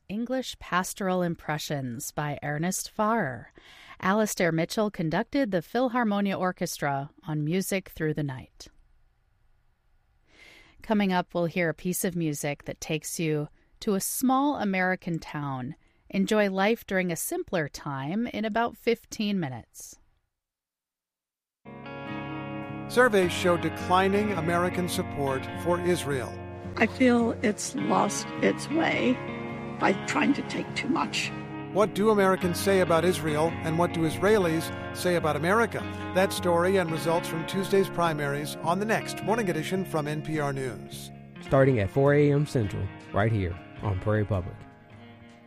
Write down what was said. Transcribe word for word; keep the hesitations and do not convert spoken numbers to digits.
English Pastoral Impressions by Ernest Farrer. Alastair Mitchell conducted the Philharmonia Orchestra on Music Through the Night. Coming up, we'll hear a piece of music that takes you to a small American town. Enjoy life during a simpler time in about fifteen minutes. Surveys show declining American support for Israel. I feel it's lost its way by trying to take too much. What do Americans say about Israel, and what do Israelis say about America? That story and results from Tuesday's primaries on the next Morning Edition from N P R News. Starting at four a.m. Central, right here on Prairie Public.